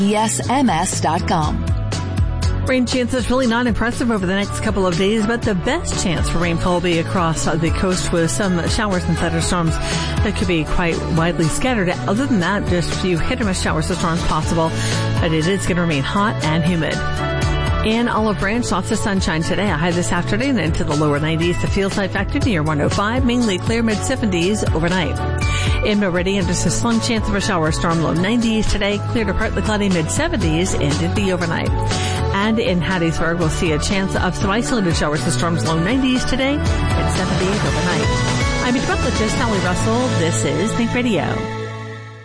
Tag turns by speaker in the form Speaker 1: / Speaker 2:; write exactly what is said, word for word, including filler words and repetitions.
Speaker 1: E S M S dot com.
Speaker 2: Rain chances really not impressive over the next couple of days, but the best chance for rainfall will be across the coast with some showers and thunderstorms that could be quite widely scattered. Other than that, just a few hit or miss showers and storms possible, but it is going to remain hot and humid. In Olive Branch, lots of sunshine today. A high this afternoon into the lower nineties. The feel side factor near one oh five, mainly clear mid seventies overnight. In Meridian, just a slim chance of a shower or storm, low nineties today. Clear to partly cloudy mid seventies into the overnight. And in Hattiesburg, we'll see a chance of some isolated showers and storms, low nineties today, mid seventies overnight. I'm meteorologist Sally Russell. This is Think Radio.